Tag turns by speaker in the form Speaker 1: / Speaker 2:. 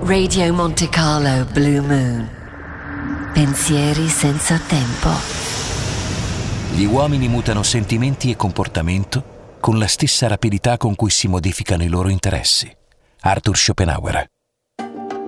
Speaker 1: Radio Monte Carlo Blue Moon. Pensieri senza tempo.
Speaker 2: Gli uomini mutano sentimenti e comportamento con la stessa rapidità con cui si modificano i loro interessi. Arthur Schopenhauer.